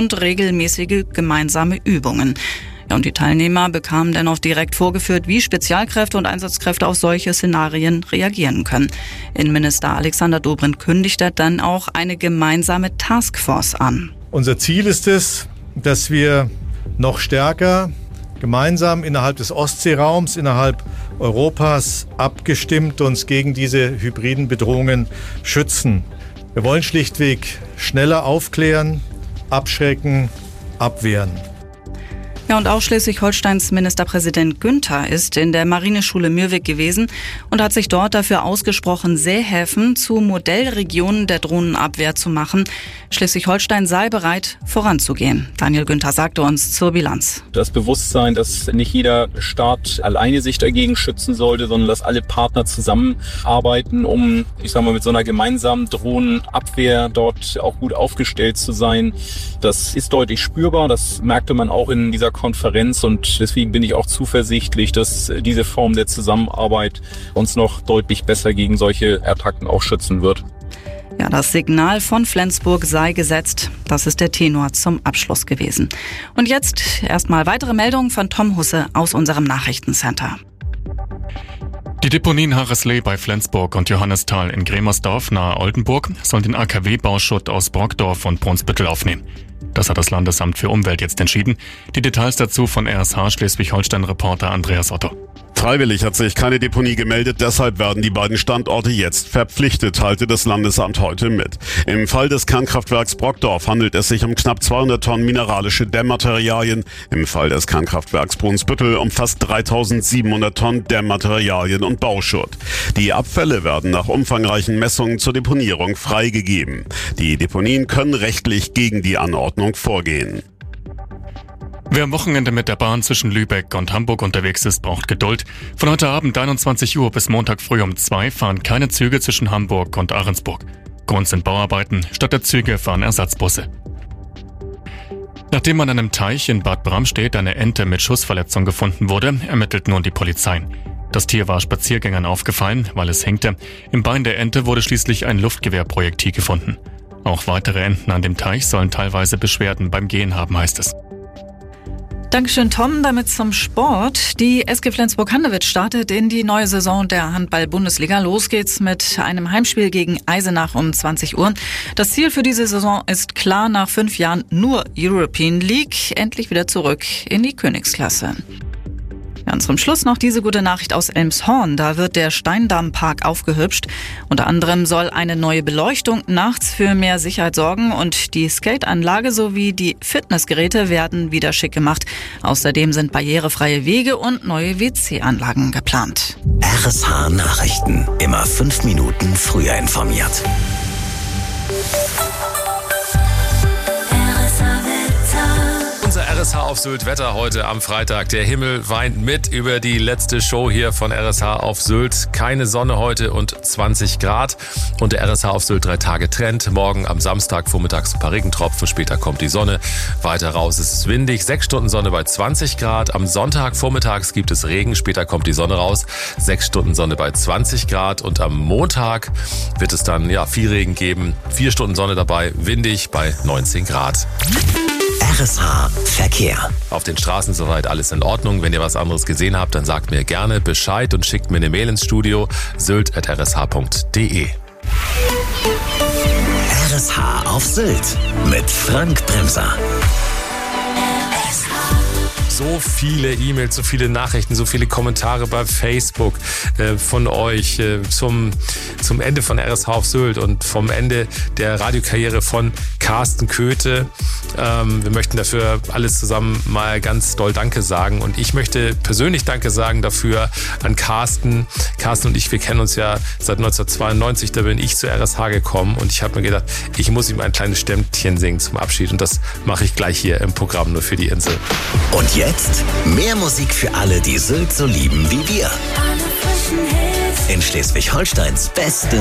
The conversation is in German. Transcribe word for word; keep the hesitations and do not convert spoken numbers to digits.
und regelmäßige gemeinsame Übungen. Ja, und die Teilnehmer bekamen dann auch direkt vorgeführt, wie Spezialkräfte und Einsatzkräfte auf solche Szenarien reagieren können. Innenminister Alexander Dobrindt kündigte dann auch eine gemeinsame Taskforce an. Unser Ziel ist es, dass wir noch stärker gemeinsam innerhalb des Ostseeraums, innerhalb Europas abgestimmt uns gegen diese hybriden Bedrohungen schützen. Wir wollen schlichtweg schneller aufklären, abschrecken, abwehren. Ja, und auch Schleswig-Holsteins Ministerpräsident Günther ist in der Marineschule Mürwik gewesen und hat sich dort dafür ausgesprochen, Seehäfen zu Modellregionen der Drohnenabwehr zu machen. Schleswig-Holstein sei bereit, voranzugehen. Daniel Günther sagte uns zur Bilanz. Das Bewusstsein, dass nicht jeder Staat alleine sich dagegen schützen sollte, sondern dass alle Partner zusammenarbeiten, um, ich sag mal, mit so einer gemeinsamen Drohnenabwehr dort auch gut aufgestellt zu sein. Das ist deutlich spürbar. Das merkte man auch in dieser Konferenz und deswegen bin ich auch zuversichtlich, dass diese Form der Zusammenarbeit uns noch deutlich besser gegen solche Attacken auch schützen wird. Ja, das Signal von Flensburg sei gesetzt. Das ist der Tenor zum Abschluss gewesen. Und jetzt erstmal weitere Meldungen von Tom Husse aus unserem Nachrichtencenter. Die Deponien Harreslee bei Flensburg und Johannisthal in Gremersdorf nahe Oldenburg sollen den A K W-Bauschutt aus Brockdorf und Brunsbüttel aufnehmen. Das hat das Landesamt für Umwelt jetzt entschieden. Die Details dazu von R S H Schleswig-Holstein-Reporter Andreas Otto. Freiwillig hat sich keine Deponie gemeldet, deshalb werden die beiden Standorte jetzt verpflichtet, teilte das Landesamt heute mit. Im Fall des Kernkraftwerks Brockdorf handelt es sich um knapp zweihundert Tonnen mineralische Dämmmaterialien, im Fall des Kernkraftwerks Brunsbüttel um fast dreitausendsiebenhundert Tonnen Dämmmaterialien und Bauschutt. Die Abfälle werden nach umfangreichen Messungen zur Deponierung freigegeben. Die Deponien können rechtlich gegen die Anordnung vorgehen. Wer am Wochenende mit der Bahn zwischen Lübeck und Hamburg unterwegs ist, braucht Geduld. Von heute Abend einundzwanzig Uhr bis Montag früh um zwei fahren keine Züge zwischen Hamburg und Ahrensburg. Grund sind Bauarbeiten, statt der Züge fahren Ersatzbusse. Nachdem an einem Teich in Bad Bramstedt eine Ente mit Schussverletzung gefunden wurde, ermittelt nun die Polizei. Das Tier war Spaziergängern aufgefallen, weil es hinkte. Im Bein der Ente wurde schließlich ein Luftgewehrprojektil gefunden. Auch weitere Enten an dem Teich sollen teilweise Beschwerden beim Gehen haben, heißt es. Dankeschön, Tom. Damit zum Sport. Die S G Flensburg-Handewitt startet in die neue Saison der Handball-Bundesliga. Los geht's mit einem Heimspiel gegen Eisenach um zwanzig Uhr. Das Ziel für diese Saison ist klar, nach fünf Jahren nur European League, endlich wieder zurück in die Königsklasse. Ganz zum Schluss noch diese gute Nachricht aus Elmshorn. Da wird der Steindammpark aufgehübscht. Unter anderem soll eine neue Beleuchtung nachts für mehr Sicherheit sorgen und die Skateanlage sowie die Fitnessgeräte werden wieder schick gemacht. Außerdem sind barrierefreie Wege und neue W C-Anlagen geplant. R S H Nachrichten. Immer fünf Minuten früher informiert. Unser R S H auf Sylt Wetter heute am Freitag. Der Himmel weint mit über die letzte Show hier von R S H auf Sylt. Keine Sonne heute und zwanzig Grad. Und der R S H auf Sylt drei Tage Trend. Morgen am Samstag vormittags ein paar Regentropfen. Später kommt die Sonne. Weiter raus ist es windig. Sechs Stunden Sonne bei zwanzig Grad. Am Sonntag vormittags gibt es Regen. Später kommt die Sonne raus. Sechs Stunden Sonne bei zwanzig Grad. Und am Montag wird es dann ja viel Regen geben. Vier Stunden Sonne dabei. Windig bei neunzehn Grad. R S H Verkehr. Auf den Straßen soweit alles in Ordnung. Wenn ihr was anderes gesehen habt, dann sagt mir gerne Bescheid und schickt mir eine Mail ins Studio sylt at r s h punkt d e. R S H auf Sylt mit Frank Bremser. So viele E-Mails, so viele Nachrichten, so viele Kommentare bei Facebook äh, von euch äh, zum, zum Ende von R S H auf Sylt und vom Ende der Radiokarriere von Carsten Köthe. Ähm, wir möchten dafür alles zusammen mal ganz doll Danke sagen und ich möchte persönlich Danke sagen dafür an Carsten. Carsten und ich, wir kennen uns ja seit neunzehnhundertzweiundneunzig, da bin ich zu R S H gekommen und ich habe mir gedacht, ich muss ihm ein kleines Stämmchen singen zum Abschied und das mache ich gleich hier im Programm nur für die Insel. Und jetzt mehr Musik für alle, die Sylt so lieben wie wir. In Schleswig-Holsteins beste